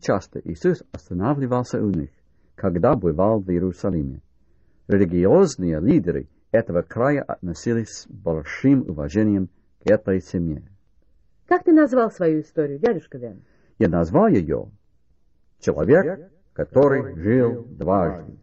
часто Иисус останавливался у них, когда бывал в Иерусалиме. Религиозные лидеры этого края относились с большим уважением к этой семье. Как ты назвал свою историю, дядюшка Вен? Я назвал ее «Человек, который жил дважды».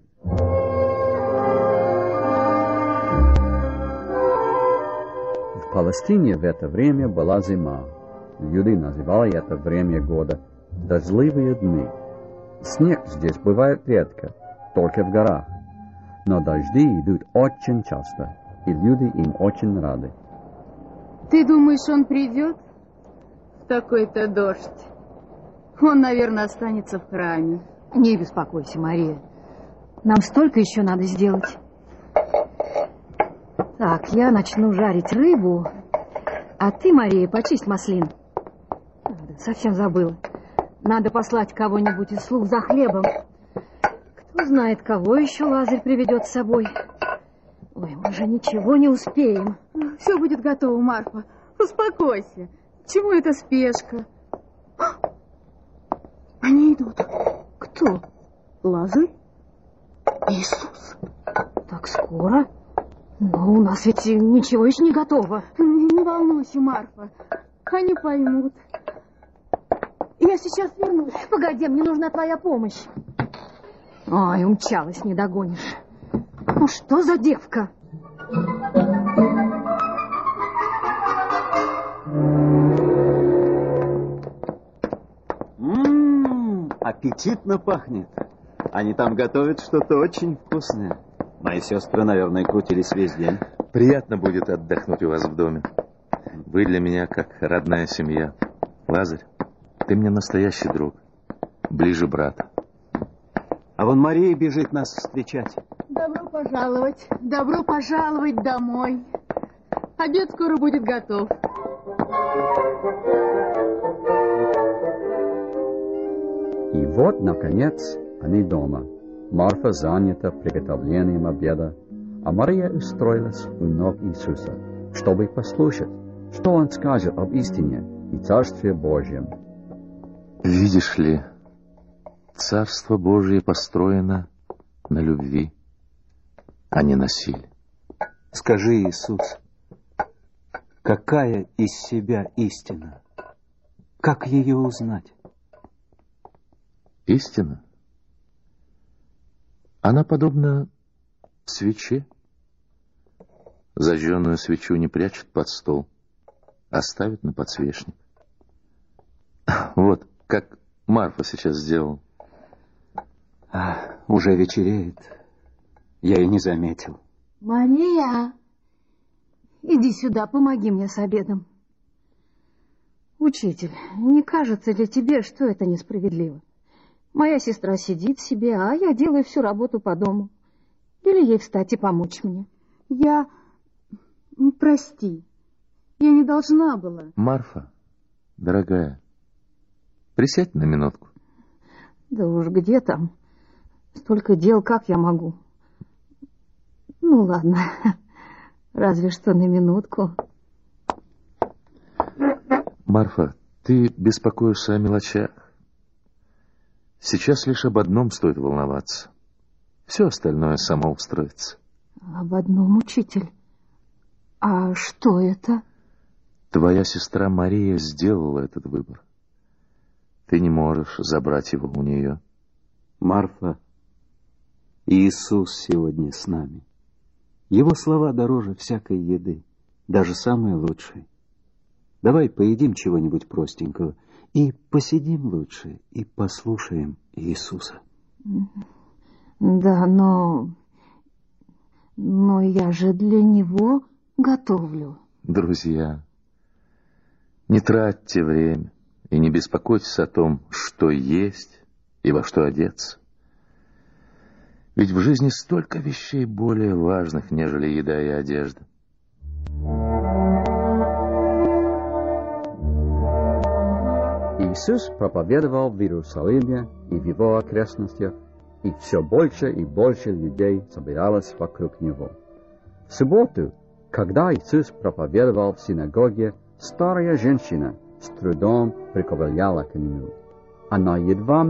В Палестине в это время была зима. Люди называли это время года «дождливые дни». Снег здесь бывает редко, только в горах. Но дожди идут очень часто, и люди им очень рады. Ты думаешь, он придет? В такой-то дождь. Он, наверное, останется в храме. Не беспокойся, Мария. Нам столько еще надо сделать. Так, я начну жарить рыбу, а ты, Мария, почисть маслин. Совсем забыла. Надо послать кого-нибудь из слуг за хлебом. Кто знает, кого еще Лазарь приведет с собой. Ой, мы же ничего не успеем. Все будет готово, Марфа. Успокойся. Чему эта спешка? Они идут. Кто? Лазарь? Иисус. Так скоро? Но у нас ведь ничего еще не готово. Не волнуйся, Марфа. Они поймут. Я сейчас вернусь. Погоди, мне нужна твоя помощь. Ой, умчалась, не догонишь. Ну что за девка? Аппетитно пахнет. Они там готовят что-то очень вкусное. Мои сестры, наверное, крутились весь день. Приятно будет отдохнуть у вас в доме. Вы для меня как родная семья. Лазарь, ты мне настоящий друг. Ближе брата. А вон Мария бежит нас встречать. Добро пожаловать домой. Обед скоро будет готов. И вот, наконец, они дома. Марфа занята приготовлением обеда, а Мария устроилась у ног Иисуса, чтобы послушать, что он скажет об истине и Царстве Божьем. Видишь ли, Царство Божие построено на любви, а не на силе. Скажи, Иисус, какая из себя истина? Как ее узнать? Истина? Она подобна свече. Зажженную свечу не прячут под стол, а ставят на подсвечник. Вот, как Марфа сейчас сделала. Уже вечереет. Я и не заметил. Мария, иди сюда, помоги мне с обедом. Учитель, не кажется ли тебе, что это несправедливо? Моя сестра сидит себе, а я делаю всю работу по дому. Или ей встать и помочь мне? Прости, я не должна была. Марфа, дорогая, присядь на минутку. Да уж где там? Столько дел, как я могу? Ну ладно, разве что на минутку. Марфа, ты беспокоишься о мелочах. Сейчас лишь об одном стоит волноваться. Все остальное само устроится. Об одном, учитель? А что это? Твоя сестра Мария сделала этот выбор. Ты не можешь забрать его у нее. Марфа, Иисус сегодня с нами. Его слова дороже всякой еды, даже самой лучшей. Давай поедим чего-нибудь простенького и посидим лучше и послушаем Иисуса. Да, но я же для него готовлю. Друзья, не тратьте время и не беспокойтесь о том, что есть и во что одеться. Ведь в жизни столько вещей более важных, нежели еда и одежда. Иисус проповедовал в Иерусалиме и в его окрестностях, и все больше и больше людей собиралось вокруг него. В субботу, когда Иисус проповедовал в синагоге, старая женщина с трудом приковыляла к нему. Она едва